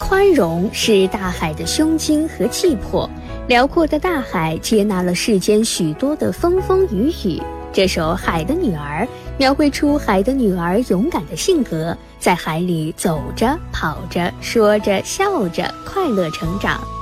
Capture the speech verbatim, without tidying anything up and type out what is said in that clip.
宽容是大海的胸襟和气魄，辽阔的大海接纳了世间许多的风风雨雨。这首《海的女儿》描绘出海的女儿勇敢的性格，在海里走着、跑着、说着、笑着，快乐成长。